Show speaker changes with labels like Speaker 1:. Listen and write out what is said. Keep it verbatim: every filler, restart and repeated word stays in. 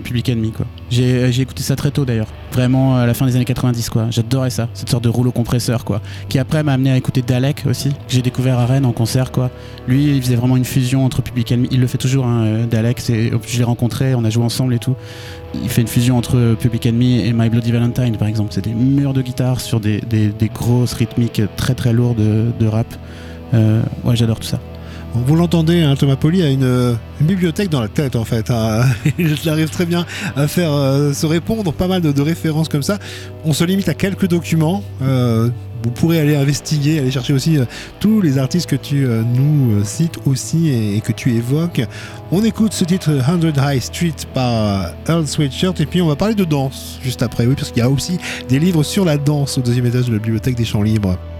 Speaker 1: Public Enemy, quoi. J'ai, j'ai écouté ça très tôt d'ailleurs, vraiment à la fin des années quatre-vingt-dix, quoi. J'adorais ça, cette sorte de rouleau compresseur, quoi, qui après m'a amené à écouter Dalek aussi, que j'ai découvert à Rennes en concert, quoi. Lui, il faisait vraiment une fusion entre Public Enemy, il le fait toujours, hein, Dalek, c'est, je l'ai rencontré, on a joué ensemble et tout. Il fait une fusion entre Public Enemy et My Bloody Valentine, par exemple. C'est des murs de guitare sur des, des, des grosses rythmiques très très lourdes de, de rap. Euh, ouais, j'adore tout ça.
Speaker 2: Vous l'entendez, hein, Thomas Pauly a une, une bibliothèque dans la tête en fait. Hein. Il arrive très bien à faire euh, se répondre pas mal de, de références comme ça. On se limite à quelques documents. Euh, vous pourrez aller investiguer, aller chercher aussi euh, tous les artistes que tu euh, nous euh, cites aussi et, et que tu évoques. On écoute ce titre cent High Street par Earl Sweatshirt et puis on va parler de danse juste après. Oui, parce qu'il y a aussi des livres sur la danse au deuxième étage de la bibliothèque des Champs Libres.